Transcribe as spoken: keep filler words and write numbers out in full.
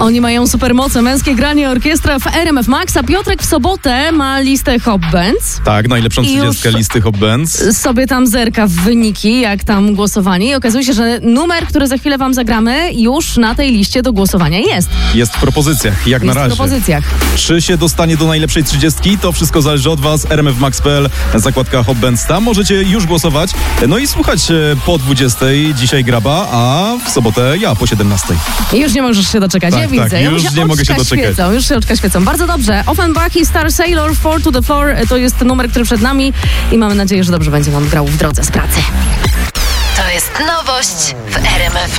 Oni mają supermoce, męskie granie orkiestra w R M F Max, a Piotrek w sobotę ma listę Hop Bands. Tak, najlepszą trzydziestkę listy Hop Bands. Sobie tam zerka w wyniki, jak tam głosowanie i okazuje się, że numer, który za chwilę wam zagramy, już na tej liście do głosowania jest. Jest w propozycjach, jak jest na razie. w propozycjach. Czy się dostanie do najlepszej trzydziestki? To wszystko zależy od was. R M F Max kropka p l, zakładka Hop Bands. Tam możecie już głosować. No i słuchać po dwudziestej. Dzisiaj Graba, a w sobotę ja po siedemnastej. Już nie możesz się doczekać, tak, ja widzę. Tak, już ja nie mogę się doczekać. Świecą, już się oczka świecą. Bardzo dobrze. Offenbach i Star Sailor, Four to the Floor. To jest numer, który przed nami i mamy nadzieję, że dobrze będzie wam grał w drodze z pracy. To jest nowość w R M F